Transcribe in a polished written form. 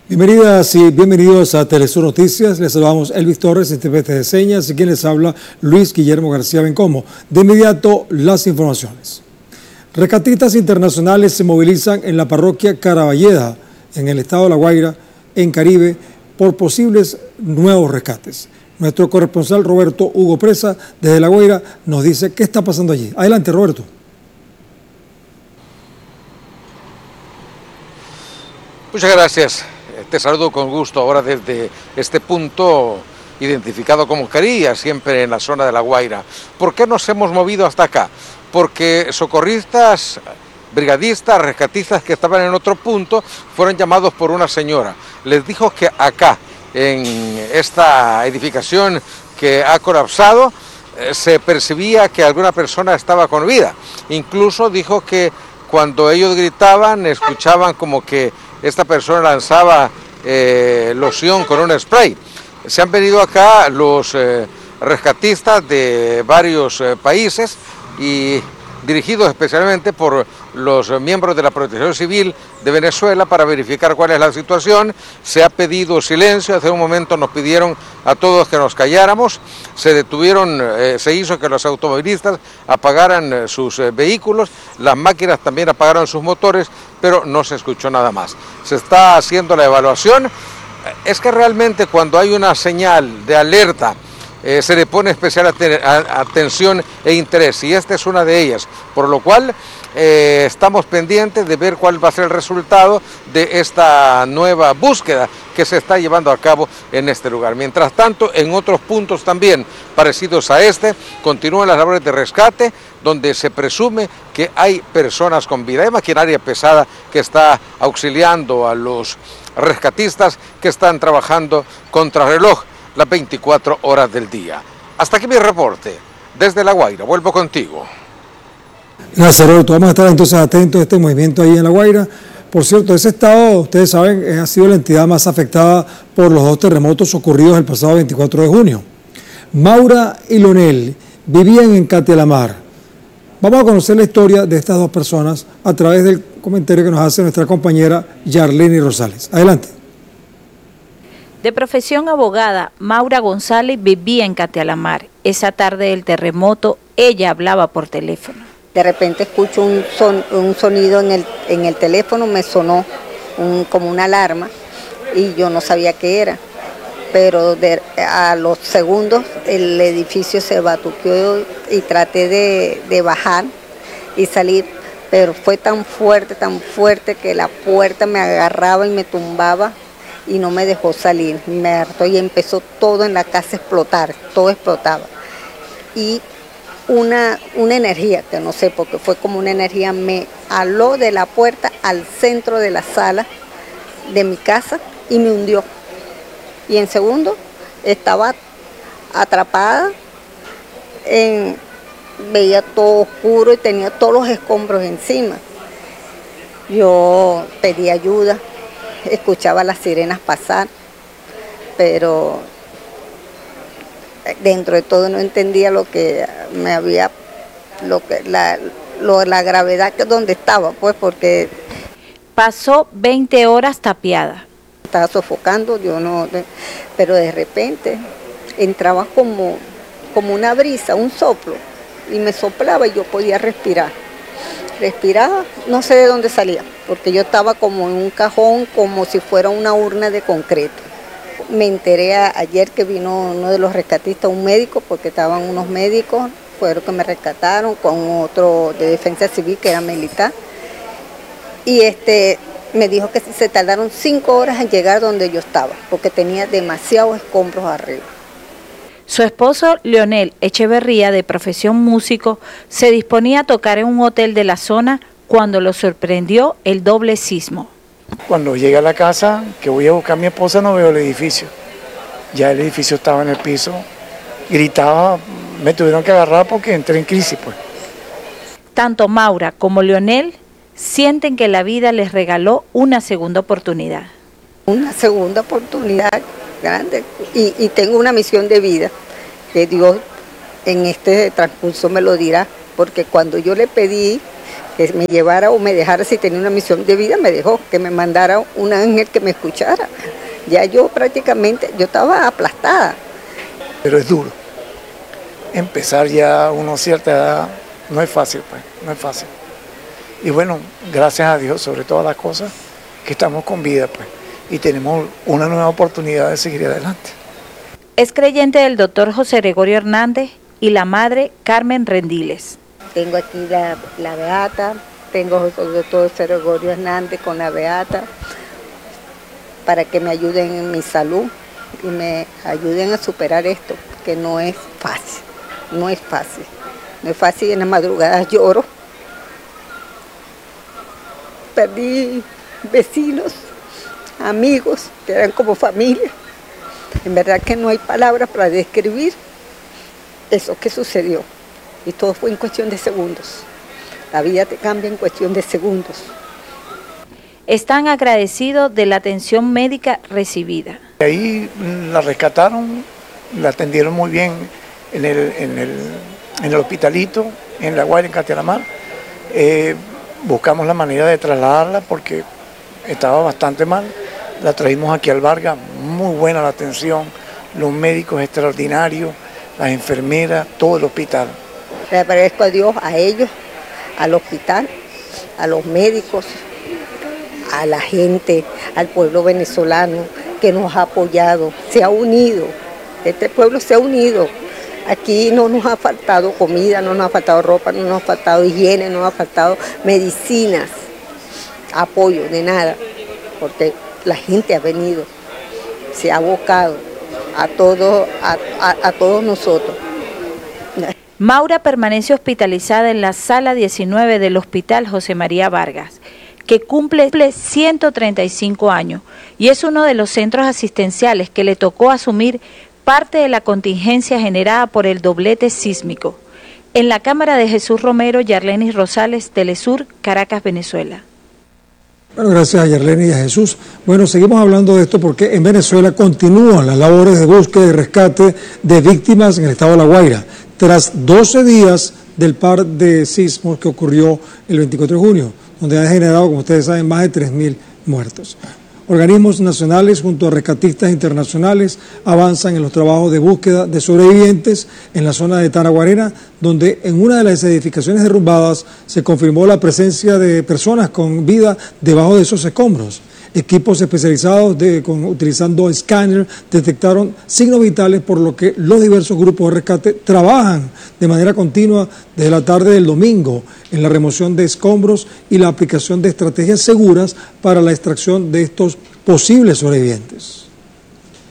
Bienvenidas y bienvenidos a Telesur Noticias. Les saludamos Elvis Torres, intérprete de señas, y quien les habla Luis Guillermo García Bencomo. De inmediato, las informaciones. Rescatistas internacionales se movilizan en la parroquia Caraballeda, en el estado de La Guaira, en Caribe, por posibles nuevos rescates. Nuestro corresponsal Roberto Hugo Presa, desde La Guaira, nos dice qué está pasando allí. Adelante, Roberto. Muchas gracias. Te saludo con gusto ahora desde este punto identificado como Carilla, siempre en la zona de La Guaira. ¿Por qué nos hemos movido hasta acá? Porque socorristas, brigadistas, rescatistas que estaban en otro punto fueron llamados por una señora. Les dijo que acá, en esta edificación que ha colapsado, se percibía que alguna persona estaba con vida. Incluso dijo que cuando ellos gritaban, escuchaban como que esta persona lanzaba loción con un spray. Se han venido acá los rescatistas de varios países y dirigidos especialmente por los miembros de la Protección Civil de Venezuela para verificar cuál es la situación. Se ha pedido silencio, hace un momento nos pidieron a todos que nos calláramos, se detuvieron, se hizo que los automovilistas apagaran sus vehículos, las máquinas también apagaron sus motores, pero no se escuchó nada más. Se está haciendo la evaluación. Es que realmente cuando hay una señal de alerta, se le pone especial atención e interés, y esta es una de ellas, por lo cual estamos pendientes de ver cuál va a ser el resultado de esta nueva búsqueda que se está llevando a cabo en este lugar. Mientras tanto, en otros puntos también parecidos a este, continúan las labores de rescate, donde se presume que hay personas con vida. Hay maquinaria pesada que está auxiliando a los rescatistas que están trabajando contrarreloj las 24 horas del día. Hasta aquí mi reporte. Desde La Guaira, vuelvo contigo. Gracias, Roberto. Vamos a estar entonces atentos a este movimiento ahí en La Guaira. Por cierto, ese estado, ustedes saben, ha sido la entidad más afectada por los dos terremotos ocurridos el pasado 24 de junio. Maura y Leonel vivían en Catialamar. Vamos a conocer la historia de estas dos personas a través del comentario que nos hace nuestra compañera Yarleni Rosales. Adelante. De profesión abogada, Maura González vivía en Catialamar. Esa tarde del terremoto, ella hablaba por teléfono. De repente escucho un sonido en el teléfono, me sonó como una alarma y yo no sabía qué era. Pero a los segundos el edificio se batuqueó y traté de bajar y salir, pero fue tan fuerte que la puerta me agarraba y me tumbaba y no me dejó salir. Me hartó y empezó todo en la casa a explotar, todo explotaba. Y una energía, que no sé, porque fue como una energía, me aló de la puerta al centro de la sala de mi casa y me hundió. Y en segundo estaba atrapada, veía todo oscuro y tenía todos los escombros encima. Yo pedí ayuda, escuchaba las sirenas pasar, pero dentro de todo no entendía lo que me había, la gravedad que donde estaba, pues, porque pasó 20 horas tapiada. Estaba sofocando, pero de repente entraba como una brisa, un soplo, y me soplaba y yo podía respirar. Respiraba, no sé de dónde salía, porque yo estaba como en un cajón, como si fuera una urna de concreto. Me enteré ayer que vino uno de los rescatistas, un médico, porque estaban unos médicos, fueron que me rescataron, con otro de defensa civil que era militar, y me dijo que se tardaron 5 horas en llegar donde yo estaba, porque tenía demasiados escombros arriba. Su esposo, Leonel Echeverría, de profesión músico, se disponía a tocar en un hotel de la zona cuando lo sorprendió el doble sismo. Cuando llegué a la casa, que voy a buscar a mi esposa, no veo el edificio. Ya el edificio estaba en el piso, gritaba, me tuvieron que agarrar porque entré en crisis, pues. Tanto Maura como Leonel sienten que la vida les regaló una segunda oportunidad. Una segunda oportunidad grande y tengo una misión de vida que Dios en este transcurso me lo dirá, porque cuando yo le pedí que me llevara o me dejara, si tenía una misión de vida, me dejó, que me mandara un ángel que me escuchara. Ya yo prácticamente, yo estaba aplastada. Pero es duro. Empezar ya a una cierta edad no es fácil, pues, no es fácil. Y bueno, gracias a Dios, sobre todas las cosas, que estamos con vida, pues, y tenemos una nueva oportunidad de seguir adelante. Es creyente del doctor José Gregorio Hernández y la madre Carmen Rendiles. Tengo aquí la beata, tengo al doctor José Gregorio Hernández con la beata, para que me ayuden en mi salud y me ayuden a superar esto, que no es fácil, no es fácil. No es fácil, en las madrugadas lloro. Perdí vecinos, amigos, que eran como familia. En verdad que no hay palabras para describir eso que sucedió. Y todo fue en cuestión de segundos. La vida te cambia en cuestión de segundos. Están agradecidos de la atención médica recibida. Ahí la rescataron, la atendieron muy bien en el hospitalito, en La Guaira, en Castelamar. Buscamos la manera de trasladarla porque estaba bastante mal. La traímos aquí al Vargas, muy buena la atención, los médicos extraordinarios, las enfermeras, todo el hospital. Le agradezco a Dios, a ellos, al hospital, a los médicos, a la gente, al pueblo venezolano que nos ha apoyado, se ha unido, este pueblo se ha unido. Aquí no nos ha faltado comida, no nos ha faltado ropa, no nos ha faltado higiene, no nos ha faltado medicinas, apoyo, de nada, porque la gente ha venido, se ha abocado a todos nosotros. Maura permanece hospitalizada en la sala 19 del Hospital José María Vargas, que cumple 135 años y es uno de los centros asistenciales que le tocó asumir parte de la contingencia generada por el doblete sísmico. En la cámara de Jesús Romero, Yarlenis Rosales, Telesur, Caracas, Venezuela. Bueno, gracias a Yarleni y a Jesús. Bueno, seguimos hablando de esto porque en Venezuela continúan las labores de búsqueda y rescate de víctimas en el estado de La Guaira, tras 12 días del par de sismos que ocurrió el 24 de junio, donde ha generado, como ustedes saben, más de 3.000 muertos. Organismos nacionales junto a rescatistas internacionales avanzan en los trabajos de búsqueda de sobrevivientes en la zona de Taraguarena, donde en una de las edificaciones derrumbadas se confirmó la presencia de personas con vida debajo de esos escombros. Equipos especializados utilizando escáner detectaron signos vitales, por lo que los diversos grupos de rescate trabajan de manera continua desde la tarde del domingo en la remoción de escombros y la aplicación de estrategias seguras para la extracción de estos posibles sobrevivientes.